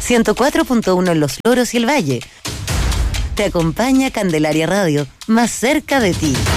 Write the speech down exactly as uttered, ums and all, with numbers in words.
ciento cuatro punto uno en Los Loros y el Valle. Te acompaña Candelaria Radio, más cerca de ti.